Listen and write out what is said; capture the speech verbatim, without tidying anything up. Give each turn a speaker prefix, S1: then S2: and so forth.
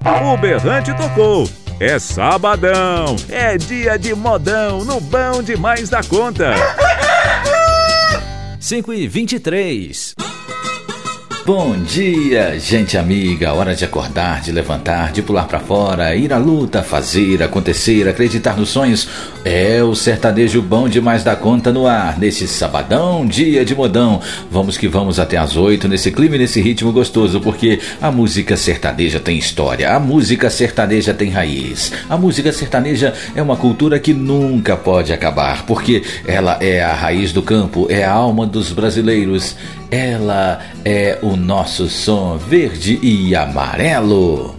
S1: O berrante tocou. É sabadão, é dia de modão no Bom Demais da Conta.
S2: cinco e vinte e três. Bom dia, gente amiga, hora de acordar, de levantar, de pular pra fora, ir à luta, fazer, acontecer, acreditar nos sonhos. É o sertanejo Bom Demais da Conta no ar, nesse sabadão, dia de modão. Vamos que vamos até às oito, nesse clima e nesse ritmo gostoso, porque a música sertaneja tem história, a música sertaneja tem raiz. A música sertaneja é uma cultura que nunca pode acabar, porque ela é a raiz do campo, é a alma dos brasileiros. Ela é o nosso som verde e amarelo.